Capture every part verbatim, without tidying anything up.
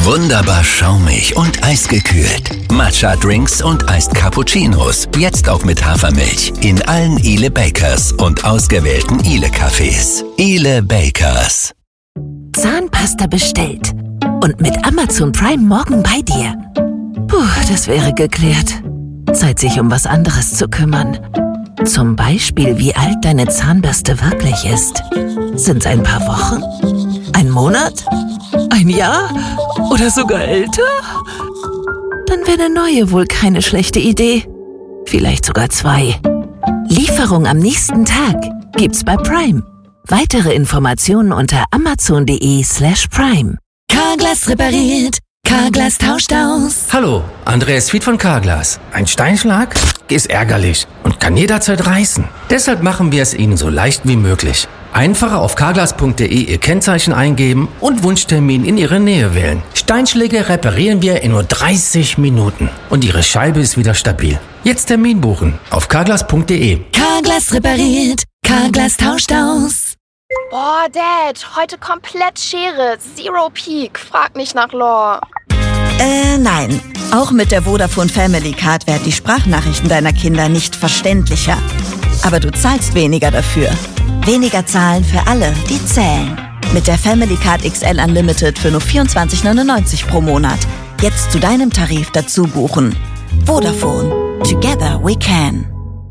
Wunderbar schaumig und eisgekühlt. Matcha-Drinks und Iced Cappuccinos. Jetzt auch mit Hafermilch. In allen Ile Bakers und ausgewählten Ile-Cafés. Ile Bakers. Zahnpasta bestellt. Und mit Amazon Prime morgen bei dir. Puh, das wäre geklärt. Zeit, sich um was anderes zu kümmern. Zum Beispiel, wie alt deine Zahnbürste wirklich ist. Sind's ein paar Wochen? Ein Monat? Ein Jahr? Oder sogar älter? Dann wäre eine neue wohl keine schlechte Idee. Vielleicht sogar zwei. Lieferung am nächsten Tag gibt's bei Prime. Weitere Informationen unter amazon.de slash prime. Carglass repariert. Carglass tauscht aus. Hallo, Andreas Fied von Carglass. Ein Steinschlag ist ärgerlich und kann jederzeit reißen. Deshalb machen wir es Ihnen so leicht wie möglich. Einfacher auf carglass punkt de Ihr Kennzeichen eingeben und Wunschtermin in Ihre Nähe wählen. Steinschläge reparieren wir in nur dreißig Minuten und Ihre Scheibe ist wieder stabil. Jetzt Termin buchen auf carglass punkt de. Carglass repariert. Carglass tauscht aus. Boah, Dad, heute komplett Schere. Zero Peak. Frag nicht nach Lore. Äh, nein. Auch mit der Vodafone Family Card werden die Sprachnachrichten deiner Kinder nicht verständlicher. Aber du zahlst weniger dafür. Weniger zahlen für alle, die zählen. Mit der Family Card X L Unlimited für nur vierundzwanzig neunundneunzig pro Monat. Jetzt zu deinem Tarif dazu buchen. Vodafone. Together we can.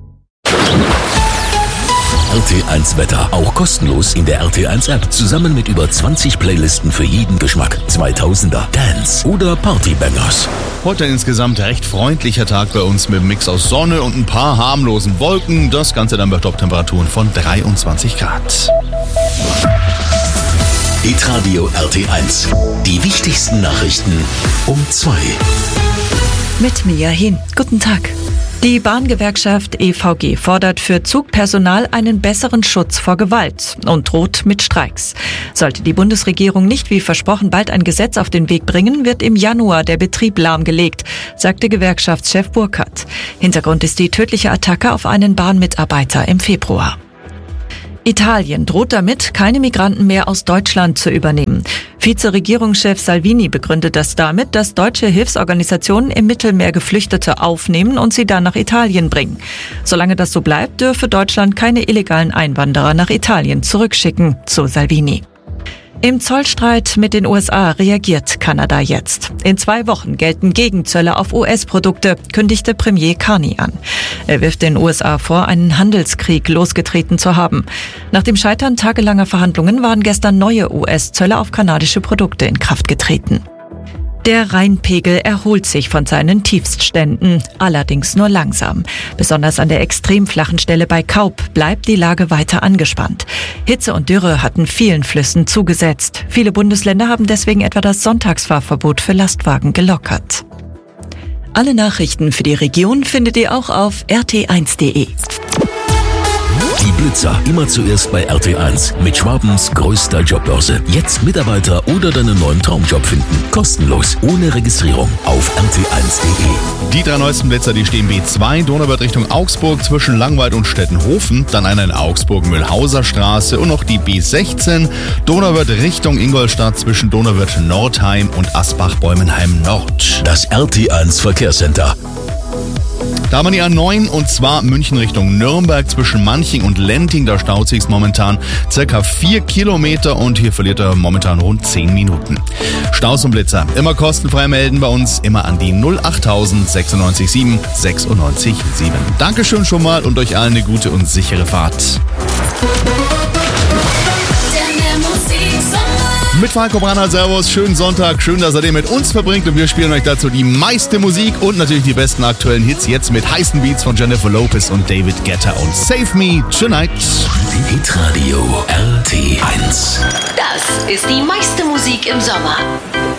R T eins Wetter. Auch kostenlos in der R T eins App. Zusammen mit über zwanzig Playlisten für jeden Geschmack. zweitausender, Dance oder Partybangers. Heute ein insgesamt recht freundlicher Tag bei uns mit einem Mix aus Sonne und ein paar harmlosen Wolken. Das Ganze dann bei Top-Temperaturen von dreiundzwanzig Grad. Hitradio R T eins. Die wichtigsten Nachrichten um zwei. Mit Mia Hin. Guten Tag. Die Bahngewerkschaft E V G fordert für Zugpersonal einen besseren Schutz vor Gewalt und droht mit Streiks. Sollte die Bundesregierung nicht wie versprochen bald ein Gesetz auf den Weg bringen, wird im Januar der Betrieb lahmgelegt, sagte Gewerkschaftschef Burkhardt. Hintergrund ist die tödliche Attacke auf einen Bahnmitarbeiter im Februar. Italien droht damit, keine Migranten mehr aus Deutschland zu übernehmen. Vizeregierungschef Salvini begründet das damit, dass deutsche Hilfsorganisationen im Mittelmeer Geflüchtete aufnehmen und sie dann nach Italien bringen. Solange das so bleibt, dürfe Deutschland keine illegalen Einwanderer nach Italien zurückschicken, so Salvini. Im Zollstreit mit den U S A reagiert Kanada jetzt. In zwei Wochen gelten Gegenzölle auf U S-Produkte, kündigte Premier Carney an. Er wirft den U S A vor, einen Handelskrieg losgetreten zu haben. Nach dem Scheitern tagelanger Verhandlungen waren gestern neue U S-Zölle auf kanadische Produkte in Kraft getreten. Der Rheinpegel erholt sich von seinen Tiefstständen, allerdings nur langsam. Besonders an der extrem flachen Stelle bei Kaub bleibt die Lage weiter angespannt. Hitze und Dürre hatten vielen Flüssen zugesetzt. Viele Bundesländer haben deswegen etwa das Sonntagsfahrverbot für Lastwagen gelockert. Alle Nachrichten für die Region findet ihr auch auf r t eins punkt de. Die Blitzer immer zuerst bei R T eins mit Schwabens größter Jobbörse. Jetzt Mitarbeiter oder deinen neuen Traumjob finden. Kostenlos, ohne Registrierung auf r t eins punkt de. Die drei neuesten Blitzer, die stehen B zwei, Donauwörth Richtung Augsburg zwischen Langweid und Stettenhofen, dann einer in Augsburg-Mühlhauser Straße und noch die B sechzehn, Donauwörth Richtung Ingolstadt zwischen Donauwörth Nordheim und Asbach-Bäumenheim Nord. Das R T eins Verkehrscenter. Da haben wir die A neun und zwar München Richtung Nürnberg zwischen Manching und Lenting. Da staut sich's momentan circa vier Kilometer und hier verliert er momentan rund zehn Minuten. Staus und Blitzer immer kostenfrei melden bei uns, immer an die null achttausend sechsundneunzig sieben sechsundneunzig sieben. Dankeschön schon mal und euch allen eine gute und sichere Fahrt. Mit Falco Brana, servus, schönen Sonntag, schön, dass ihr den mit uns verbringt und wir spielen euch dazu die meiste Musik und natürlich die besten aktuellen Hits jetzt mit heißen Beats von Jennifer Lopez und David Guetta und Save Me Tonight. Hitradio R T eins. Das ist die meiste Musik im Sommer.